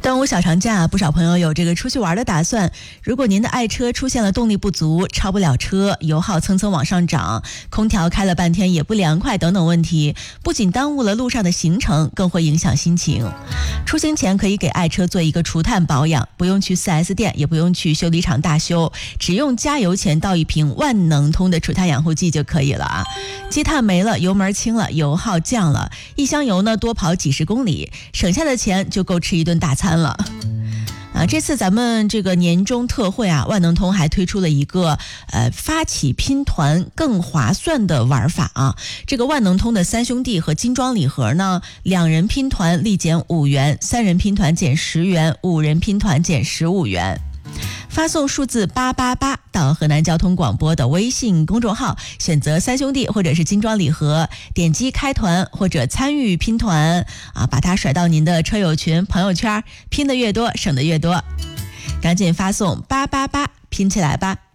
端午小长假，不少朋友有这个出去玩的打算。如果您的爱车出现了动力不足、超不了车、油耗蹭蹭往上涨、空调开了半天也不凉快等等问题，不仅耽误了路上的行程，更会影响心情。出行前可以给爱车做一个除碳保养，不用去 4S 店，也不用去修理厂大修，只用加油前倒一瓶万能通的除碳养护剂就可以了啊。积碳没了，油门轻了，油耗降了，一箱油呢多跑几十公里，省下的钱就够吃一顿大餐了。这次咱们这个年终特惠啊，万能通还推出了一个发起拼团更划算的玩法啊。这个万能通的3兄弟和精装礼盒呢，2人拼团立减5元，3人拼团减10元，5人拼团减15元。发送数字888到河南交通广播的微信公众号，选择3兄弟或者是精装礼盒，点击开团或者参与拼团啊，把它甩到您的车友群、朋友圈，拼得越多省得越多。赶紧发送888拼起来吧。